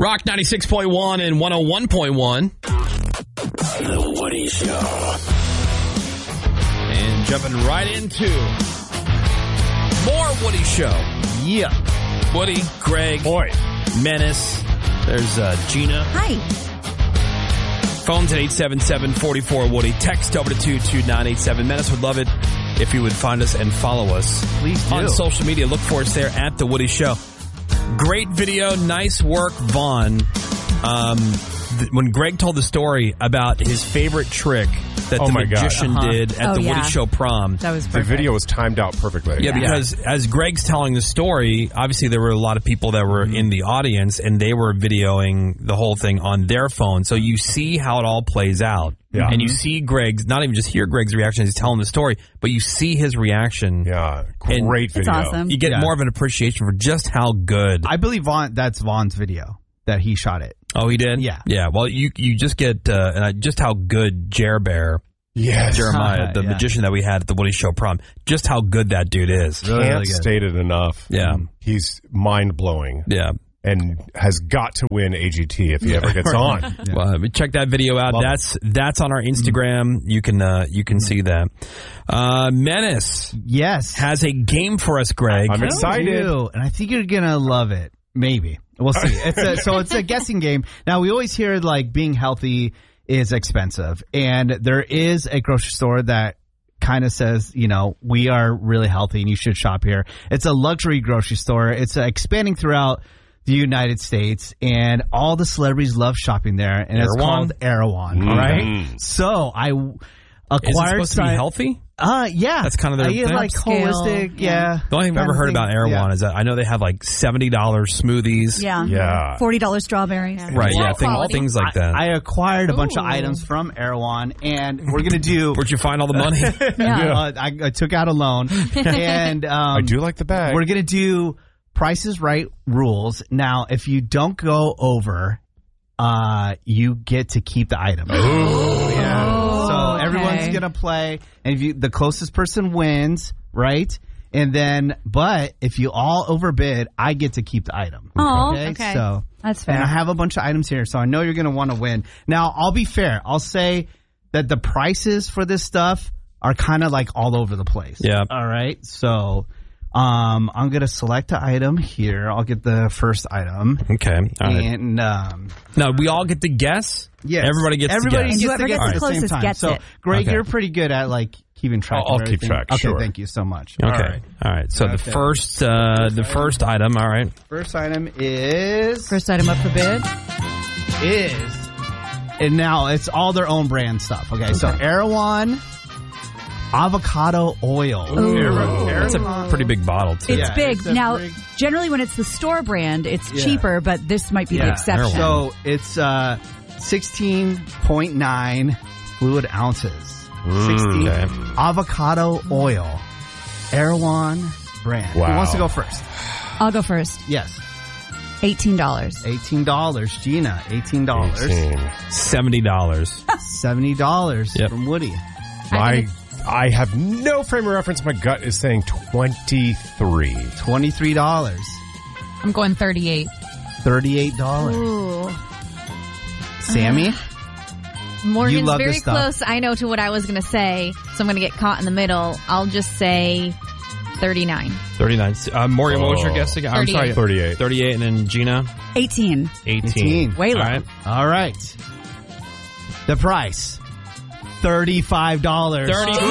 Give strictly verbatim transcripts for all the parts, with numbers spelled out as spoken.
Rock ninety-six point one and one oh one point one. The Woody Show. And jumping right into more Woody Show. Yeah. Woody, Greg, Boy. Menace. There's uh, Gina. Hi. Phones at eight seven seven, four four, Woody. Text over to two two nine eight seven. Menace would love it if you would find us and follow us. Please do. On social media. Look for us there at The Woody Show. Great video. Nice work, Vaughn. Um, th- when Greg told the story about his favorite trick that Oh the my God. magician Uh-huh. did at Oh, the yeah. Woody Show prom. That was The perfect. video was timed out perfectly. Yeah, because as Greg's telling the story, obviously there were a lot of people that were in the audience, and they were videoing the whole thing on their phone. So you see how it all plays out. Yeah. And you see Greg's, not even just hear Greg's reaction as he's telling the story, but you see his reaction. Yeah, And great It's video. awesome. You get Yeah. more of an appreciation for just how good. I believe Vaughn, that's Vaughn's video that he shot it. Oh, he did? Yeah. Yeah. Well, you you just get uh, and I- just how good Jer Bear, Yes. Jeremiah, the Yeah. magician that we had at the Woody Show prom, just how good that dude is. Really, Can't really good. state it enough. Yeah. He's mind-blowing Yeah. and has got to win A G T if he ever gets on. Yeah. Well, check that video out. Love that's that's on our Instagram. You can uh, you can see that. Uh, Menace Yes. has a game for us, Greg. I'm I excited. do, and I think you're gonna love it. Maybe we'll see. It's a, so it's a guessing game. Now we always hear like being healthy is expensive, and there is a grocery store that kind of says, you know, we are really healthy and you should shop here. It's a luxury grocery store. It's uh, expanding throughout the United States, and all the celebrities love shopping there. And it's Erewhon? called Erewhon. All right. So I w- Is it acquired. supposed to be si- healthy? Uh, yeah. That's kind of their I eat thing? like Upscale, holistic. yeah. Yeah. The only thing I've kind ever of heard thing. about Erewhon Yeah. is that I know they have like seventy dollars smoothies. Yeah. Yeah. forty dollars strawberries. Right, yeah, Low thing, quality. things like that. I acquired a bunch of Ooh. items from Erewhon, and we're gonna do. Where'd you find all the money? Yeah. Uh, I, I took out a loan, and um, I do like the bag. we're gonna do Price is Right rules. Now, if you don't go over, uh, you get to keep the item. Ooh. Yeah. Oh, So okay. everyone's gonna play, and if you the closest person wins, right? And then, but if you all overbid, I get to keep the item. Oh, okay. So That's and fair. I have a bunch of items here, so I know you're gonna want to win. Now, I'll be fair. I'll say that the prices for this stuff are kind of like all over the place. Yeah. All right. So, um, I'm gonna select an item here. I'll get the first item, Okay. All right. and um, Now, we all get to guess? yes, Everybody gets everybody to gets guess. And whoever to guess gets at the the same closest time. gets so, it. Greg, Okay. you're pretty good at like keeping track. I'll- of I'll keep everything. track, Okay, sure. thank you so much. Okay. All right. All right. So the Okay. first uh, the first item, all right. First item is First item up for bid. is and now it's all their own brand stuff. Okay, so Erewhon avocado oil. Ooh. Erewhon- That's a Erewhon- pretty big bottle, too. It's Yeah, big. it's a Now, big- generally when it's the store brand, it's Yeah. cheaper, but this might be the Yeah. exception. So it's uh, sixteen point nine fluid ounces. sixteen okay. avocado oil. Erewhon brand. Who Wow. wants to go first? I'll go first. Yes. eighteen dollars. eighteen dollars. Gina, eighteen dollars. eighteen. seventy dollars. seventy dollars Yep. from Woody. My, I have no frame of reference. My gut is saying twenty-three. twenty-three dollars. I'm going thirty-eight. thirty-eight dollars. Ooh. Sammy? Morgan's You love very this stuff. close, I know, to what I was going to say, so I'm going to get caught in the middle. I'll just say thirty-nine. thirty-nine. Uh, Morgan, what was your Oh. guess again? I'm sorry. thirty-eight. thirty-eight, and then Gina? eighteen. eighteen. eighteen. Way low. All right. All right. The price. thirty-five dollars.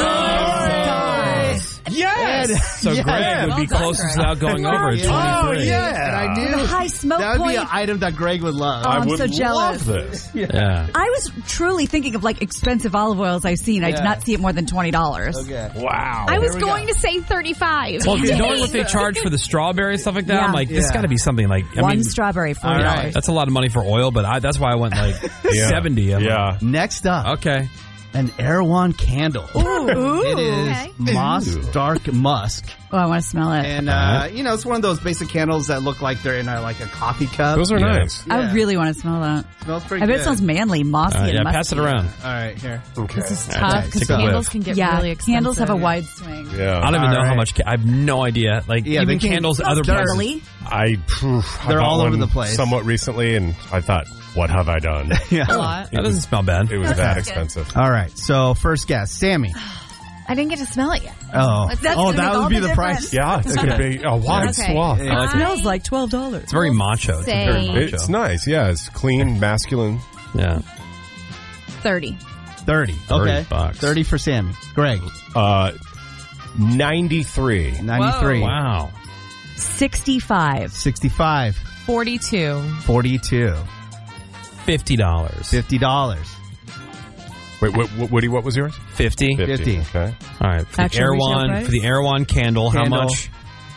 Yes! So Yes. Greg would be Well done, closest Greg. without going over at Oh, twenty-three. yeah. And I knew. The high smoke That would be point. an item that Greg would love. Oh, I I'm would so jealous. love this. Yeah. I was truly thinking of like expensive olive oils I've seen. I Yeah. did not see it more than twenty dollars. Okay. Wow. I was Here we going go. to say thirty-five. Well, knowing what they charge for the strawberry and stuff like that, Yeah. I'm like, this Yeah. got to be something like, I One mean, strawberry, forty All dollars. right. that's a lot of money for oil, but I, that's why I went like Yeah. seventy. I'm Yeah. Next up, like, okay. an Erewhon candle. Ooh. It is Okay. moss dark musk. Oh, I want to smell it. And, uh, you know, it's one of those basic candles that look like they're in a, like a coffee cup. Those are Yeah. nice. Yeah. I really want to smell that. Smells pretty I bet good. it smells manly, mossy, Uh, and yeah, musky. pass it around. All right, here. Okay. This is Okay, tough because take a candles whiff. can get Yeah, really expensive. candles have a wide swing. Yeah. I don't even All know how right. much. Ca- I have no idea. Like Yeah, even they can- candles, Smells other places. dirtily. I, phew, I They're bought all over one the place. somewhat recently, and I thought, what have I done? Yeah. A lot. That doesn't smell bad. It was that expensive. All right, so first guess, Sammy. I didn't get to smell it yet. Oh, That's oh, gonna that make all would be the the price. Yeah, it's going to be a wide Okay. swath. I like I- it. Smells like twelve dollars. It's very macho. It's Say- very macho. It's nice. Yeah, it's clean, masculine. Yeah. thirty. Thirty. thirty Okay, bucks. thirty for Sammy. Greg, Uh, ninety-three. ninety-three. Wow. Sixty-five. Sixty-five. forty-two. Forty-two. Fifty dollars. Fifty dollars. Wait, what, what, Woody, what was yours? Fifty. Fifty. Okay. All right. For the Actual retail Erewhon, price? for the Erewhon candle, Candle. how much?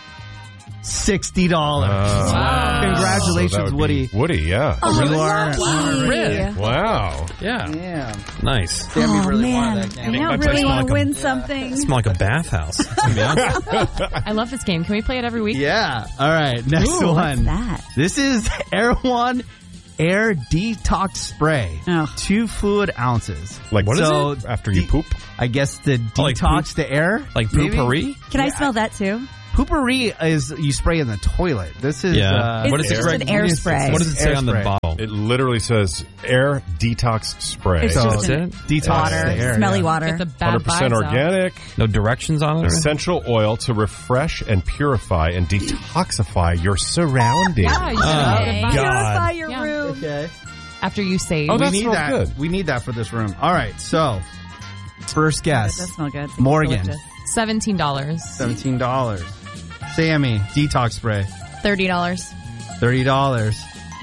Sixty dollars. Uh, Wow. Congratulations, so that would Woody. be Woody, yeah. Oh, You are- lucky. Red. Wow. Yeah. Yeah. Nice. Sammy Oh, really man. wanted that I candle. now That really tastes want like to a- win something. Smell like a bathhouse. To be honest. I love this game. Can we play it every week? Yeah. All right. Next Ooh, one. what's that? This is Erewhon Air Detox Spray. Oh. Two fluid ounces. Like, what is So it? After you de- poop? I guess the Oh, like detox the air. Like maybe? poopery? Can I Yeah, smell that too? Poopery is you spray in the toilet. This is Yeah. uh, What It's is it? just an air It's- spray. What does it say Air on the spray. bottle? It literally says air detox spray. It's So just That's an it? detox water, the air, smelly yeah. water. Get the bad one hundred percent vibes out. organic, No directions on it? essential oil to refresh and purify and detoxify your surroundings. Yeah, you Oh, should God. Purify your Yeah. room. Okay. after you save. Oh, We that need smells that. good. We need that for this room. All right. So first That guess. does smell good. It's Morgan. delicious. Seventeen dollars. Seventeen dollars. Sammy detox spray. Thirty dollars. Thirty dollars.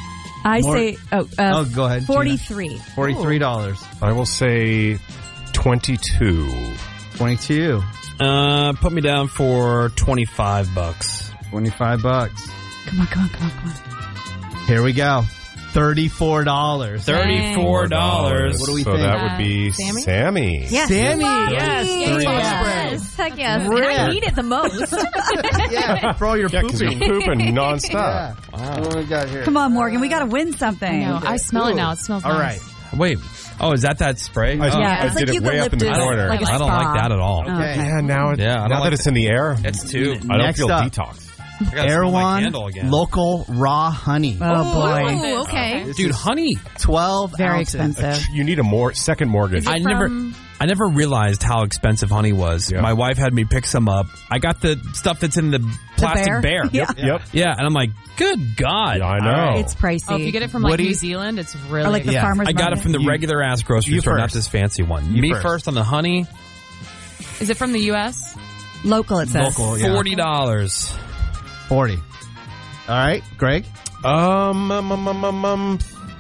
I More- say, oh, uh, Oh, go ahead, Gina. forty-three. Forty-three dollars. I will say twenty-two. Twenty-two. Uh, put me down for twenty-five bucks. Twenty-five bucks. Come on, come on, come on, come on. Here we go. Thirty-four dollars. Thirty-four dollars. What do we so think? that would be Uh, Sammy? Sammy. Yes. Sammy. Yes. Detox Yes. spray. Heck yes. Red. And I need it the most. Yeah, for all your Yeah, because you're pooping. pooping Yeah. nonstop. What do we got here? Come on, Morgan. We got to win something. No, I smell it now. It smells All nice. right. Wait. Oh, is that that spray? I, Oh. Yeah, I it's did like it way up in the eucalyptus, corner. like a I don't spa. like that at all. Okay. yeah, now, it, Yeah, I don't now like that it's in the air, It's too. I don't Next feel up. detox. I gotta smell my Erewhon candle again. local raw honey. Oh, boy. Ooh, okay. This Dude, is honey. twelve Very ounces. expensive. You need a more second mortgage. I it never, from- I never realized how expensive honey was. Yeah. My wife had me pick some up. I got the stuff that's in the plastic bear? bear. Yeah. Yep. Yeah, and I'm like, good God. Yeah, I know. It's pricey. Oh, if you get it from like Woody? New Zealand, it's really Or like the Yeah. farmer's I got it market. from the You- regular ass grocery you store, not first. this fancy one. You Me first. first on the honey, Is it from the U S? Local, it says. Local, yeah. forty dollars. forty. All right, Greg. Um, um, um, um, um, um,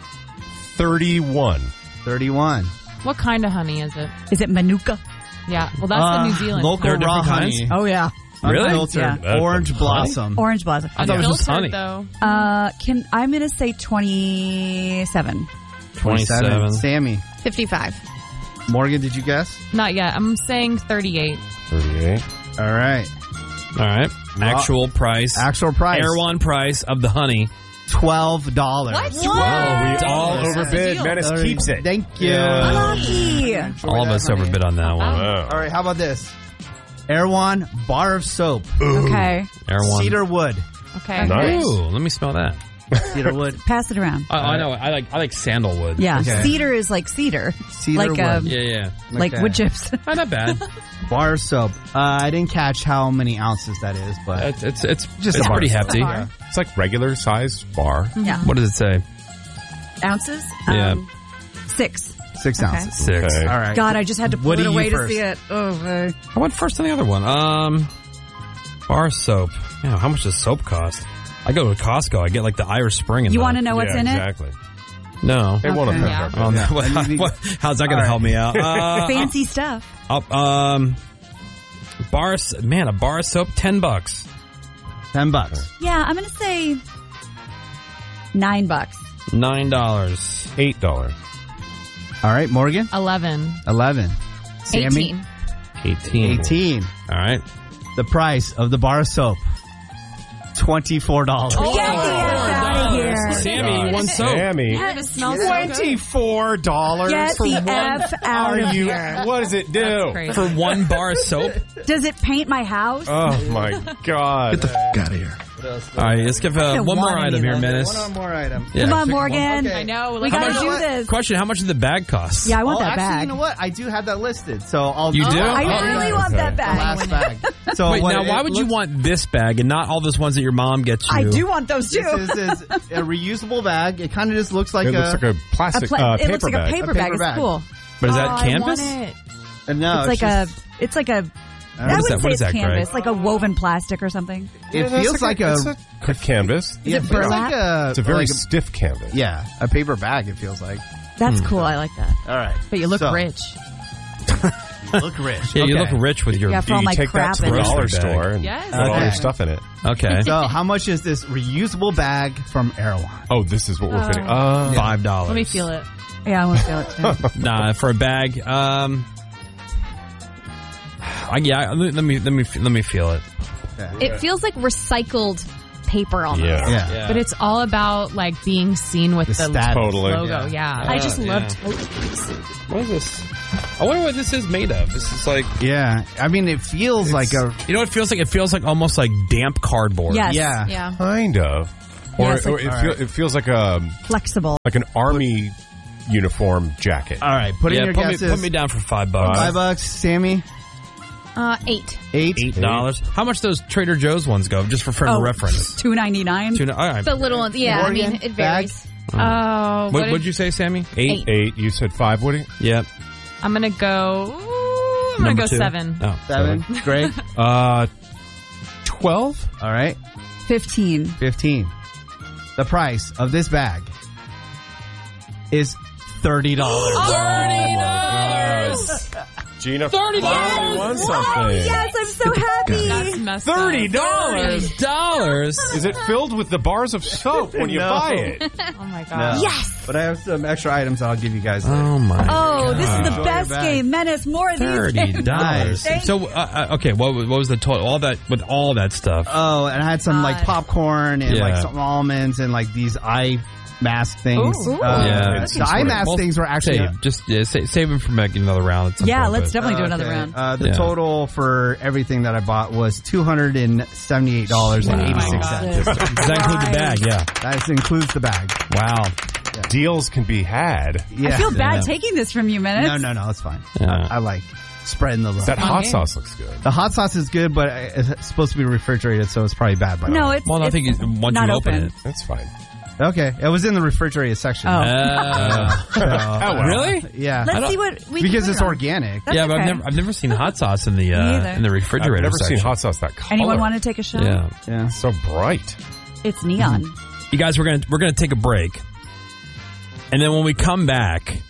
thirty-one. thirty-one. What kind of honey is it? Is it Manuka? Yeah, well, that's Uh, the New Zealand. local There are raw different honey. kinds? Oh, yeah. Really? Unfiltered. Yeah. Orange That's blossom. Orange blossom. I thought it was just honey. Filtered, though. Uh, can I'm going to say twenty-seven. twenty-seven. Sammy. Fifty-five. Morgan, did you guess? Not yet. I'm saying thirty-eight. thirty-eight. All right. All right. Actual price. Actual price. Erewhon price of the honey. twelve dollars. What? Oh, we all Dollars. overbid. Deal. Menace keeps it. Thank you. Yeah. Lucky. All of us overbid on that one. Wow. All right, how about this? Erewhon bar of soap. Okay. Erewhon. Cedar wood. Okay. Nice. Ooh, let me smell that. Cedar wood. Pass it around. I, I know. I like. I like sandalwood. Yeah. Okay. Cedar is like cedar. Cedar like wood. um, Yeah, yeah. like Okay. wood chips. Oh, not bad. Bar of soap. Uh, I didn't catch how many ounces that is, but It's it's it's, Just it's a bar. pretty hefty. Bar. It's like regular size bar. Yeah. What does it say? Ounces? Yeah. Um, six. six Okay. ounces. Six. Okay. All right. God, I just had to pull Woody, it away you to first. see it. Oh, uh, I went first on the other one. Um, bar soap. Yeah, how much does soap cost? I go to Costco. I get like the Irish Spring. And you the- want to know what's yeah, in it? exactly. No. It won't Okay. affect Yeah. our Oh, bill. no. What- And you- what- how's that going to All help me out? Uh, Fancy stuff. up, um, bar. s- Man, a bar of soap, ten bucks. Ten bucks. Yeah, I'm going to say nine bucks. Nine dollars. Eight dollars. All right, Morgan? eleven. eleven. Sammy? eighteen. eighteen. eighteen. All right. The price of the bar of soap, twenty-four dollars. Get the F out of here. Sammy, you won soap. Sammy. Yeah, it smells so good. twenty-four dollars Get for the one. F out Are of you? here. What does it do? Crazy. For one bar of soap? Does it paint my house? Oh my God! Get the f*** out of here. All right, let's give uh, don't one more want any item of here, this. Menace. One more item. Yeah. Come on, Morgan. Okay. I know. We Like, gotta much- do what? this. Question, how much did the bag cost? Yeah, I want Oh, that actually, bag. you know what? I do have that listed, so I'll. You do? I Oh, really yeah. want that The bag. last bag. So Wait, what now it why would you looks- want this bag and not all those ones that your mom gets you? I do want those too. This is, is a reusable bag. It kind of just looks like It a. looks like a A plastic pla- uh, it paper looks like bag. a paper A bag. paper It's bag. cool. But is oh, that I canvas? want it. Uh, no, it's like just- a. It's like a. What I is wouldn't that? say What is it's that, Greg? canvas, like a woven plastic or something. It It's feels like a. it's a good canvas. yeah, it it feels burlap? like a. It's a very like a- stiff canvas. yeah, a paper bag. It feels like. That's cool. I like that. All right, But you look So, rich. you look rich. Yeah, you Okay. look rich with your. Yeah, for all You my take crap that to in the it. dollar Grocery bag. store and Yes. put all Okay. your stuff in it. Okay, So, how much is this reusable bag from Erewhon? Oh, this is what we're fitting. Oh. Uh, five dollars. Let me feel it. Yeah, I want to feel it too. Nah, for a bag. Um, I, yeah, let let me let me let me feel it. It feels like recycled paper almost. Yeah. Yeah. But it's all about like being seen with The the, status. Totally. logo. Yeah. Yeah. I just yeah. love Totes. What is this? I wonder what this is made of. This is like, Yeah, I mean, it feels like a. you know, what it feels like. It feels like almost like damp cardboard. Yes. Yeah. Yeah. Kind of. Or, Yeah, it's or like- it, feel, it feels like a Flexible. like an army uniform jacket. All right, put in Yeah, your put me, guesses. put me down for five bucks. Five bucks, Sammy. Uh, eight. Eight. Eight dollars. How much those Trader Joe's ones go? Just for frame of reference. two ninety nine. Two, all right. The little ones. Yeah, I mean, Morgan, it varies. Oh, What what would you say, Sammy? Eight. Eight. Eight. You said five, Woody? Yep. I'm gonna go. ooh, I'm Number gonna go two. seven. Oh, Seven. Greg. Uh, twelve. All right. Fifteen. Fifteen. The price of this bag is thirty dollars. Thirty dollars. Gina Thirty finally won something. Oh, yes, I'm so happy. That's messed Thirty up. dollars. dollars. Is it filled with the bars of soap when you No. buy it? Oh my god. Yes. But I have some extra items that I'll give you guys. later. Oh my. Oh, this is the Enjoy best your bag. game. Menace, more of these Thirty games. dollars. Thank So, uh, uh, okay, what, was- what was the total? All that with all that stuff. Oh, and I had some like God. popcorn and Yeah. like some almonds and like these eye mask things. Ooh. Uh, Yeah. The eye mask Well, things were actually. save, just yeah, save, save them for making another round. At some Yeah, point, let's but- definitely do another Okay. round. Uh, the Yeah. total for everything that I bought was two hundred and seventy-eight dollars and eighty-six cents. Does that include the bag? Yeah. That includes the bag. Wow. Deals can be had. Yeah. I feel bad Yeah. taking this from you, Menace. No, no, no, it's fine. Yeah. I, I like spreading the love. That hot Okay. sauce looks good. The hot sauce is good, but it's supposed to be refrigerated, so it's probably bad by No, now. it's Well, I it's think it, once not you open, open. it. That's fine. Okay, it was in the refrigerated section. Oh. Uh, So, well. really? yeah, Let's don't- see what we because can it's put on. organic. That's yeah, but okay. I've never I've never seen hot sauce in the Me uh, either. in the I've refrigerator never section. seen hot sauce that color. Anyone want to take a shot? Yeah. Yeah. So bright. It's neon. You guys, we're gonna we're gonna take a break, and then when we come back,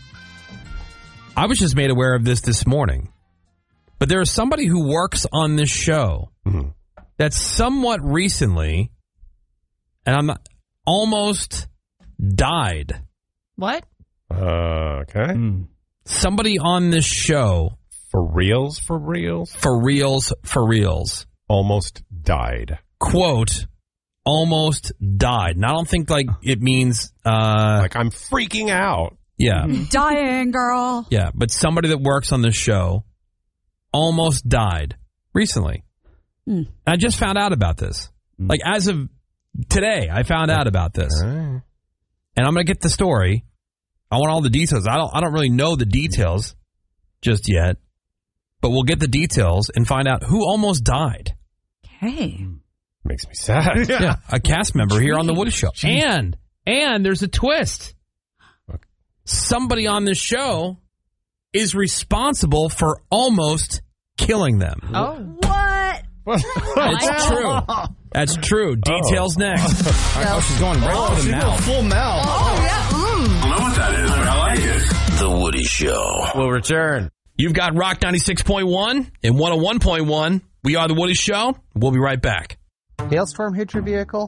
I was just made aware of this this morning, but there is somebody who works on this show Mhm. that somewhat recently, and I'm not, almost died. What? Uh, okay. Mm. Somebody on this show, For reals, for reals. for reals, for reals, Almost died. quote, almost died. And I don't think like it means, uh, Like, I'm freaking out. yeah, Dying, girl. yeah, but somebody that works on this show almost died recently. Hmm. I just found out about this. Like as of today, I found out about this, All right. and I'm gonna get the story. I want all the details. I don't. I don't really know the details just yet, but we'll get the details and find out who almost died. Okay. Makes me sad. Yeah, a cast member here on the Woody Show, and and there's a twist. Somebody on this show is responsible for almost killing them. Oh. What? It's true. That's true. Details next. Oh, she's going right to the mouth. Full mouth. I don't know what that is, but I like it. The Woody Show. We'll return. You've got Rock ninety-six point one and one oh one point one. We are the Woody Show. We'll be right back. Hailstorm hit your vehicle?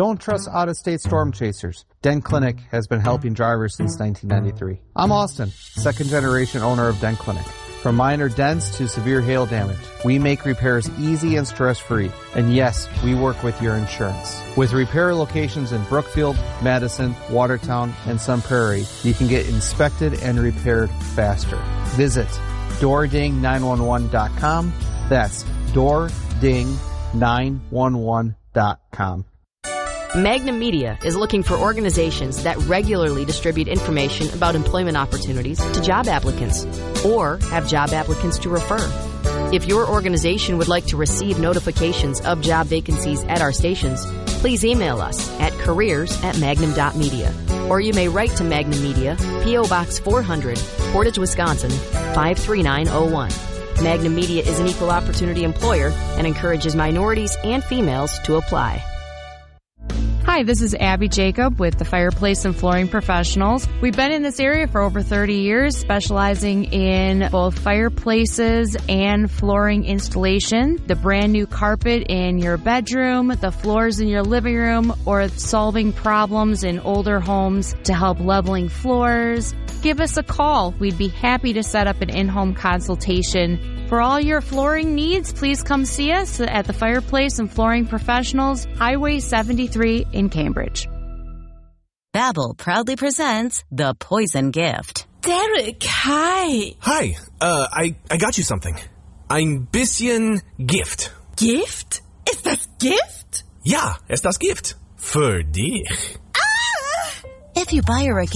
Don't trust out-of-state storm chasers. Den Clinic has been helping drivers since nineteen ninety-three. I'm Austin, second-generation owner of Den Clinic. From minor dents to severe hail damage, we make repairs easy and stress-free. And yes, we work with your insurance. With repair locations in Brookfield, Madison, Watertown, and Sun Prairie, you can get inspected and repaired faster. Visit door ding nine one one dot com. That's door ding nine one one dot com. Magnum Media is looking for organizations that regularly distribute information about employment opportunities to job applicants or have job applicants to refer. If your organization would like to receive notifications of job vacancies at our stations, please email us at careers at magnum dot media. Or you may write to Magnum Media, P O Box four hundred, Portage, Wisconsin, five three nine oh one. Magnum Media is an equal opportunity employer and encourages minorities and females to apply. Hi, this is Abby Jacob with the Fireplace and Flooring Professionals. We've been in this area for over thirty years, specializing in both fireplaces and flooring installation, the brand new carpet in your bedroom, the floors in your living room, or solving problems in older homes to help leveling floors. Give us a call. We'd be happy to set up an in-home consultation. For all your flooring needs, please come see us at the Fireplace and Flooring Professionals, Highway seventy-three in Cambridge. Babbel proudly presents The Poison Gift. Derek, hi. Hi, uh, I, I got you something. Ein bisschen Gift. Gift? Ist das Gift? Ja, ist das Gift. Für dich. If you buy her a